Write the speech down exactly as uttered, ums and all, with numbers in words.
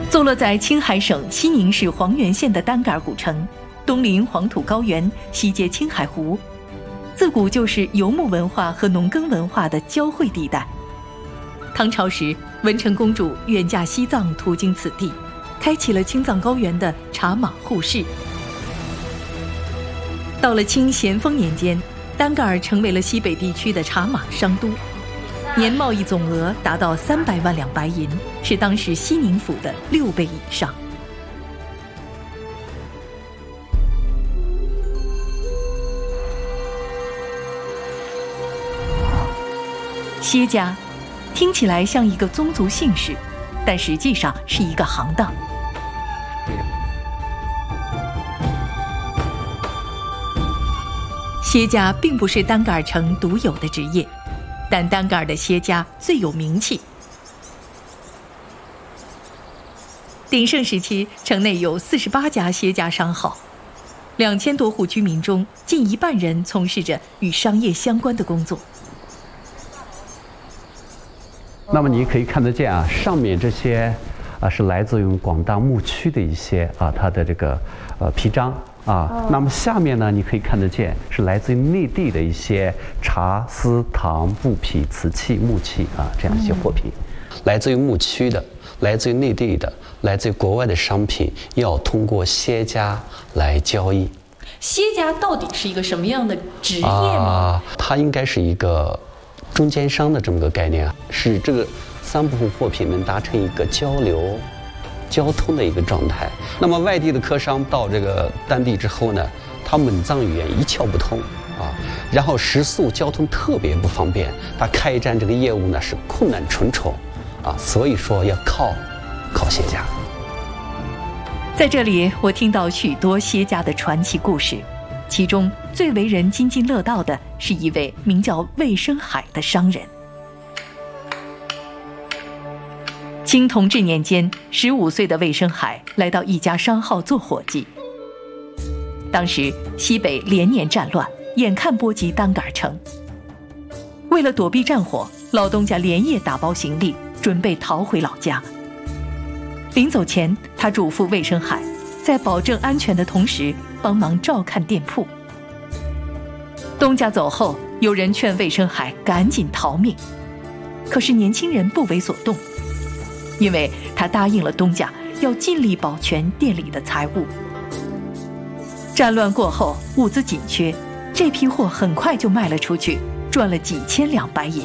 坐落在青海省西宁市黄原县的丹格尔古城，东临黄土高原，西接青海湖，自古就是游牧文化和农耕文化的交汇地带。唐朝时，文成公主远嫁西藏，途经此地，开启了青藏高原的茶马互市。到了清咸丰年间，丹格尔成为了西北地区的茶马商都，年贸易总额达到三百万两白银，是当时西宁府的六倍以上。歇家听起来像一个宗族姓氏，但实际上是一个行当。歇家并不是丹格尔城独有的职业，但丹格尔的歇家最有名气。鼎盛时期，城内有四十八家歇家商号，两千多户居民中，近一半人从事着与商业相关的工作。 那么你可以看得见啊，上面这些啊是来自于广大牧区的一些啊它的这个呃批章啊。哦、那么下面呢，你可以看得见是来自于内地的一些茶、丝、糖、布匹、瓷器、木器啊这样一些货品，嗯、来自于牧区的，来自于内地的，来自于国外的商品，要通过歇家来交易。 歇家到底是一个什么样的职业吗？ 啊，它应该是一个中间商的这么个概念啊，使这个三部分货品能达成一个交流、交通的一个状态。那么外地的客商到这个当地之后呢，他蒙藏语言一窍不通啊，然后食宿交通特别不方便，他开展这个业务呢是困难重重啊，所以说要靠靠歇家。 在这里，我听到许多歇家的传奇故事。其中最为人津津乐道的是一位名叫魏生海的商人。清同治年间，十五岁的魏生海来到一家商号做伙计。当时西北连年战乱，眼看波及丹格尔城。为了躲避战火，老东家连夜打包行李，准备逃回老家。临走前，他嘱咐魏生海，在保证安全的同时，帮忙照看店铺。东家走后，有人劝魏生海赶紧逃命，可是年轻人不为所动，因为他答应了东家要尽力保全店里的财物。战乱过后，物资紧缺，这批货很快就卖了出去，赚了几千两白银。